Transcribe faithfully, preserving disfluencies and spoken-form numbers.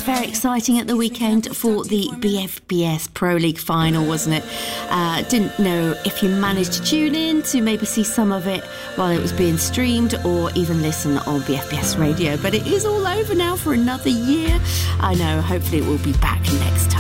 very exciting at the weekend for the B F B S Pro League final, wasn't it? Uh, didn't know if you managed to tune in to maybe see some of it while it was being streamed or even listen on B F B S radio, but it is all over now for another year. I know, hopefully it will be back next time.